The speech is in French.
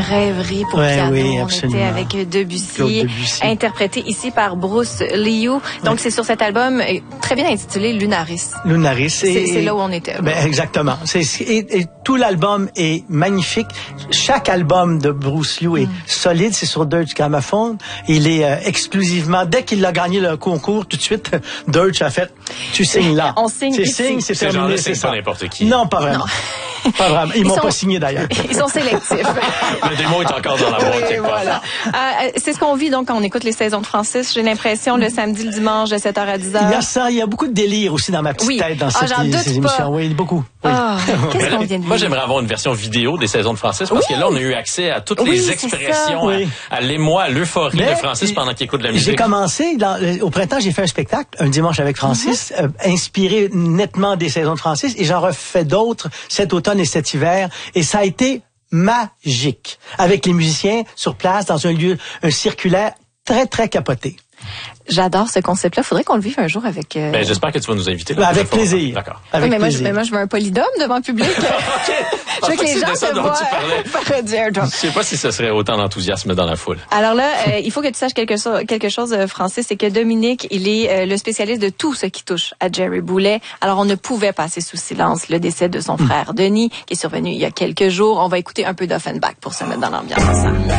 Rêverie pour piano. Oui, on absolument. était avec Debussy, interprété ici par Bruce Liu. Donc, c'est sur cet album très bien intitulé Lunaris. Lunaris. C'est là où on était. Ben, exactement. Et tout l'album est magnifique. Chaque album de Bruce Liu est solide. C'est sur Deutsche Grammophon. Il est exclusivement, dès qu'il a gagné le concours, tout de suite, Deutsche a fait, tu signes là. On signe ici. C'est terminé, c'est ça. pas n'importe qui. Non, pas vraiment. Pas vraiment. Ils m'ont pas signé d'ailleurs. Ils sont sélectifs. Le démo est encore dans la boîte quelque part. Voilà. C'est ce qu'on vit donc quand on écoute les saisons de Francis. J'ai l'impression le samedi, le dimanche de 7h à 10h. Il y a ça, il y a beaucoup de délire aussi dans ma petite tête dans ces émissions. Oui, beaucoup. Oui. Qu'est-ce qu'on vient de Moi, j'aimerais avoir une version vidéo des saisons de Francis parce que là, on a eu accès à toutes les expressions, à l'émoi, à l'euphorie de Francis pendant qu'il écoute de la musique. J'ai commencé, au printemps, j'ai fait un spectacle, un dimanche avec Francis, inspiré nettement des saisons de Francis, et j'en refais d'autres cet automne et cet hiver, et ça a été magique, avec les musiciens sur place, dans un lieu, un circulaire très, très capoté. J'adore ce concept-là. Faudrait qu'on le vive un jour avec... Ben, j'espère que tu vas nous inviter. Avec plaisir. D'accord. Avec plaisir. Mais moi, je veux un polydome devant le public. Je veux que les gens se voient parodier. Je sais pas si ce serait autant d'enthousiasme dans la foule. Alors là, il faut que tu saches quelque chose, Francis, c'est que Dominique, il est le spécialiste de tout ce qui touche à Jerry Boulet. Alors, on ne pouvait passer sous silence le décès de son frère Denis, qui est survenu il y a quelques jours. On va écoer un peu d'Offenbach pour se mettre dans l'ambiance.